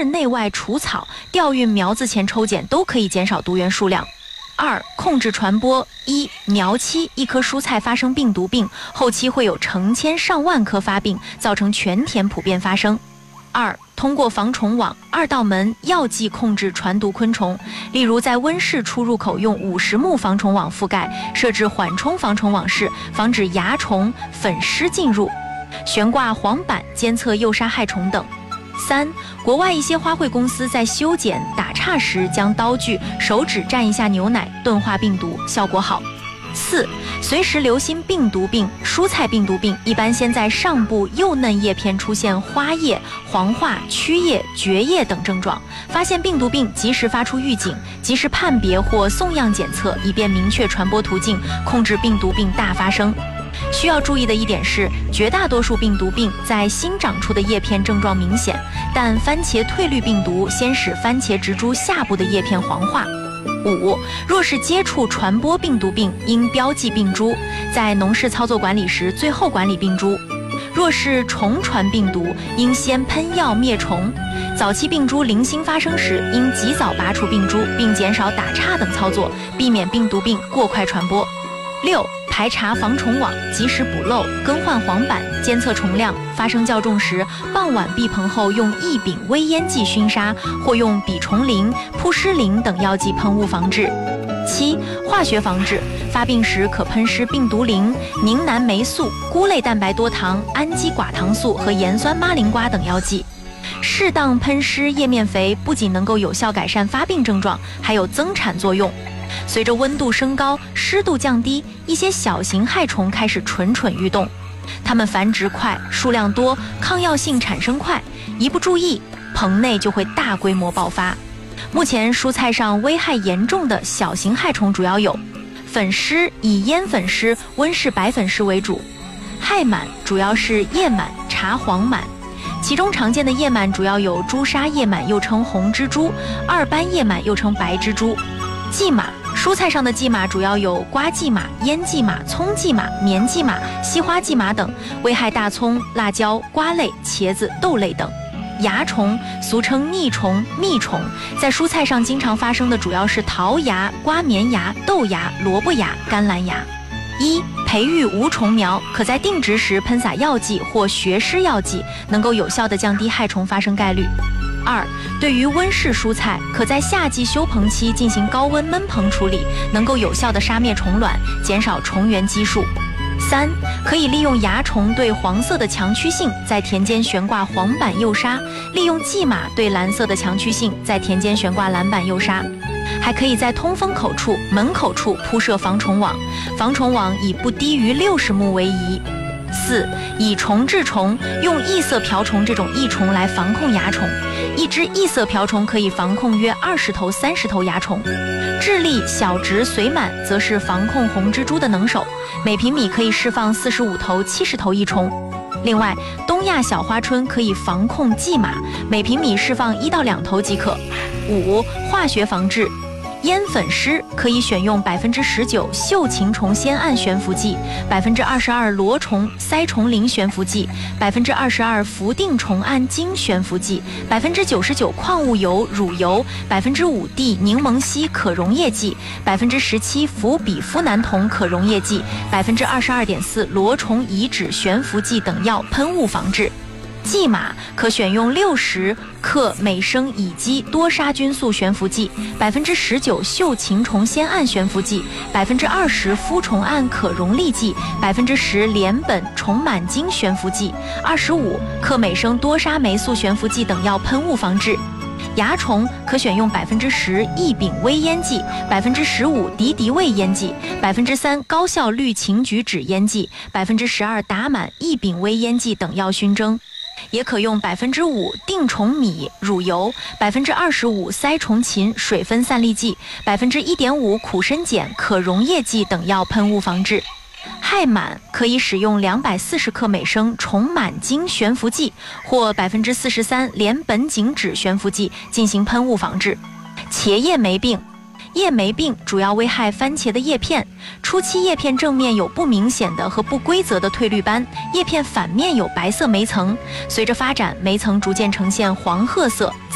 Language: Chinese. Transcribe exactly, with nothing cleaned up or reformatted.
内外除草、调运苗子前抽检都可以减少毒源数量。二、控制传播。一、苗期一棵蔬菜发生病毒病，后期会有成千上万棵发病，造成全田普遍发生。二、通过防虫网、二道门、药剂控制传毒昆虫，例如在温室出入口用五十目防虫网覆盖，设置缓冲防虫网室，防止蚜虫、粉虱进入，悬挂黄板监测诱杀害虫等。三、国外一些花卉公司在修剪、打岔时，将刀具、手指蘸一下牛奶，钝化病毒，效果好。四、随时留心病毒病。蔬菜病毒病一般先在上部幼嫩叶片出现花叶、黄化、缺叶、蕨叶等症状，发现病毒病及时发出预警，及时判别或送样检测，以便明确传播途径，控制病毒病大发生。需要注意的一点是，绝大多数病毒病在新长出的叶片症状明显，但番茄褪绿病毒先使番茄植株下部的叶片黄化。五、若是接触传播病毒病，应标记病株，在农事操作管理时最后管理病株。若是虫传病毒，应先喷药灭虫。早期病株零星发生时，应及早拔除病株，并减少打岔等操作，避免病毒病过快传播。六、排查防虫网，及时补漏，更换黄板，监测虫量。发生较重时，傍晚闭棚后用异丙微烟剂熏杀，或用吡虫灵、扑湿灵等药剂喷雾防治。七、化学防治，发病时可喷施病毒灵、宁南霉素、菇类蛋白多糖、氨基寡糖素和盐酸妈灵瓜等药剂。适当喷施叶面肥，不仅能够有效改善发病症状，还有增产作用。随着温度升高，湿度降低，一些小型害虫开始蠢蠢欲动。它们繁殖快，数量多，抗药性产生快，一不注意，棚内就会大规模爆发。目前蔬菜上危害严重的小型害虫主要有粉虱，以烟粉虱、温室白粉虱为主；害螨主要是叶螨、茶黄螨，其中常见的叶螨主要有朱砂叶螨，又称红蜘蛛；二斑叶螨又称白蜘蛛。蓟马，蔬菜上的蓟马主要有瓜蓟马、烟蓟马、葱蓟马、棉蓟马、西花蓟马等，危害大葱、辣椒、瓜类、茄子、豆类等。蚜虫，俗称腻虫、蜜虫，在蔬菜上经常发生的主要是桃芽、瓜棉芽、豆芽、萝卜芽、甘蓝芽。一、培育无虫苗，可在定植时喷洒药剂或学施药剂，能够有效地降低害虫发生概率。二、对于温室蔬菜，可在夏季休棚期进行高温闷棚处理，能够有效地杀灭虫卵，减少虫源基数。三、可以利用蚜虫对黄色的强驱性，在田间悬挂黄板诱杀；利用蓟马对蓝色的强驱性，在田间悬挂蓝板诱杀。还可以在通风口处、门口处铺设防虫网，防虫网以不低于六十目为宜。四、以虫治虫，用异色瓢虫这种益虫来防控蚜虫。一只异色瓢虫可以防控约二十头、三十头蚜虫。智利小直随螨则是防控红蜘蛛的能手，每平米可以释放四十五头、七十头益虫。另外，东亚小花春可以防控蓟马，每平米释放一到两头即可。五、化学防治。烟粉虱可以选用百分之十九锈禽虫酰胺悬浮剂、百分之二十二罗虫腮虫灵悬浮剂、百分之二十二氟定虫胺精悬浮剂、百分之九十九矿物油、乳油、百分之五 D 柠檬烯可溶液剂、百分之十七氟比夫南酮可溶液剂、百分之二十二点四罗虫乙酯悬浮剂等药喷雾防治。蓟马可选用六十克每升乙基多杀菌素悬浮剂、百分之十九锈禽虫酰胺悬浮剂、百分之二十夫虫胺可溶力剂、百分之十联苯虫螨精悬浮剂、二十五克每升多杀霉素悬浮剂等药喷雾防治。蚜虫可选用百分之十异丙微烟剂、百分之十五敌敌畏烟剂、百分之三高效氯氰菊酯烟剂、百分之十二打满异丙微烟剂等药熏蒸。也可用百分之五定虫米、乳油、百分之二十五腮虫禽水分散粒剂、百分之一点五苦参碱可溶液剂等药喷雾防治。害螨可以使用两百四十克每升虫螨精悬浮剂或百分之四十三联苯景酯悬浮剂进行喷雾防治。茄叶霉病。叶霉病主要危害番茄的叶片，初期叶片正面有不明显的和不规则的褪绿斑，叶片反面有白色霉层，随着发展，霉层逐渐呈现黄褐色。